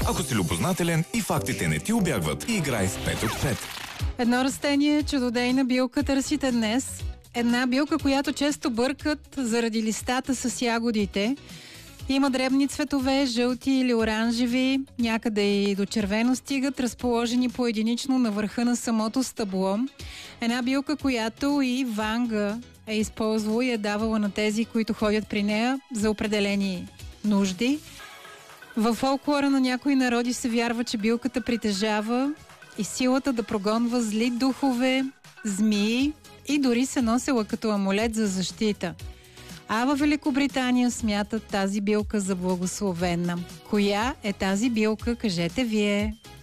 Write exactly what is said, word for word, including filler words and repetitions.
Ако си любознателен и фактите не ти убягват, играй с пет от пет. Едно растение, чудодейна билка търсите днес. Една билка, която често бъркат заради листата с ягодите. Има дребни цветове, жълти или оранжеви, някъде и до червено стигат, разположени поединично на върха на самото стъбло. Една билка, която и Ванга е използвала и е давала на тези, които ходят при нея за определени нужди. Във фолклора на някои народи се вярва, че билката притежава и силата да прогонва зли духове, змии и дори се носила като амулет за защита. А във Великобритания смятат тази билка за благословена. Коя е тази билка, кажете вие?